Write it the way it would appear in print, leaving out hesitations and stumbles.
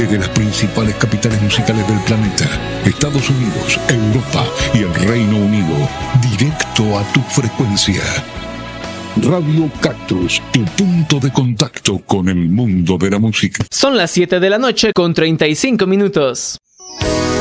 desde las principales capitales musicales del planeta, Estados Unidos, Europa y el Reino Unido, directo a tu frecuencia. Radio Cactus, tu punto de contacto con el mundo de la música. Son las 7 de la noche con 35 minutos.